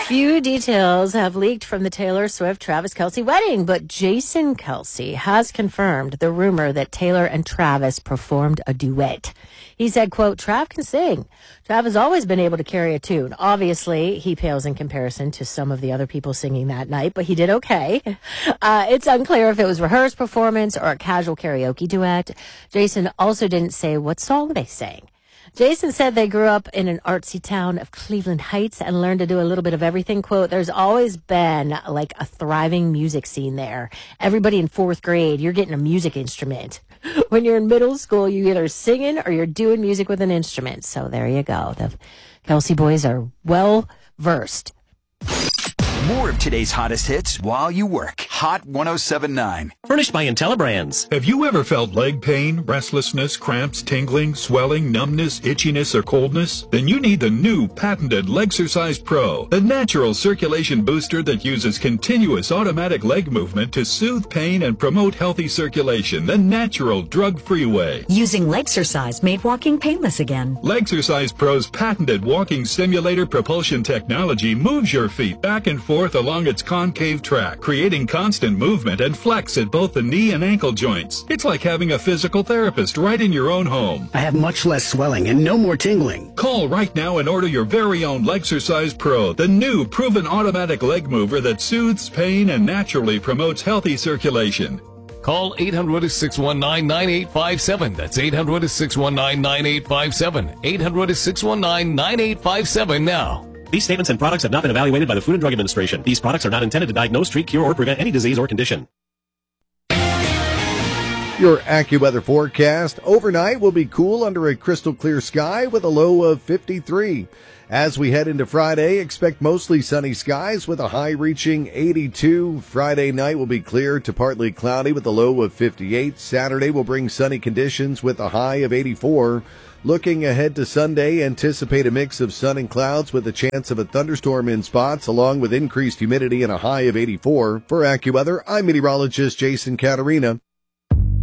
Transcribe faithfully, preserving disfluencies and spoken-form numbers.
few details have leaked from the Taylor Swift-Travis Kelce wedding, but Jason Kelce has confirmed the rumor that Taylor and Travis performed a duet. He said, quote, Trav can sing. Trav has always been able to carry a tune. Obviously, he pales in comparison to some of the other people singing that night, but he did okay. Uh, it's unclear if it was rehearsed performance or a casual karaoke duet. Jason also didn't say what song they sang. Jason said they grew up in an artsy town of Cleveland Heights and learned to do a little bit of everything. Quote, there's always been like a thriving music scene there. Everybody in fourth grade, you're getting a music instrument. When you're in middle school, you either singing or you're doing music with an instrument. So there you go. The Kelce boys are well versed. More of today's hottest hits while you work. Hot one oh seven point nine. Furnished by IntelliBrands. Have you ever felt leg pain, restlessness, cramps, tingling, swelling, numbness, itchiness, or coldness? Then you need the new patented Legsercise Pro, the natural circulation booster that uses continuous automatic leg movement to soothe pain and promote healthy circulation the natural, drug-free way. Using Legsercise made walking painless again. Legsercise Pro's patented walking stimulator propulsion technology moves your feet back and forth along its concave track, creating constant movement and flex at both the knee and ankle joints. It's like having a physical therapist right in your own home. I have much less swelling and no more tingling. Call right now and order your very own Legsercise Pro, the new proven automatic leg mover that soothes pain and naturally promotes healthy circulation. Call eight hundred, six one nine, nine eight five seven. That's eight hundred, six one nine, nine eight five seven. eight hundred, six one nine, nine eight five seven now. These statements and products have not been evaluated by the Food and Drug Administration. These products are not intended to diagnose, treat, cure, or prevent any disease or condition. Your AccuWeather forecast. Overnight will be cool under a crystal clear sky with a low of fifty-three. As we head into Friday, expect mostly sunny skies with a high reaching eighty-two. Friday night will be clear to partly cloudy with a low of fifty-eight. Saturday will bring sunny conditions with a high of eighty-four. Looking ahead to Sunday, anticipate a mix of sun and clouds with a chance of a thunderstorm in spots, along with increased humidity and a high of eighty-four. For AccuWeather, I'm meteorologist Jason Caterina.